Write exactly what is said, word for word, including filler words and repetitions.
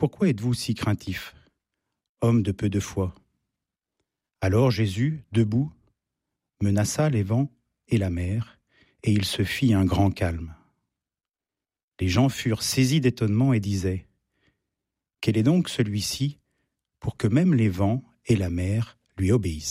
pourquoi êtes-vous si craintif, homme de peu de foi ?» Alors Jésus, debout, menaça les vents et la mer, et il se fit un grand calme. Les gens furent saisis d'étonnement et disaient : « Quel est donc celui-ci pour que même les vents et la mer lui obéissent ?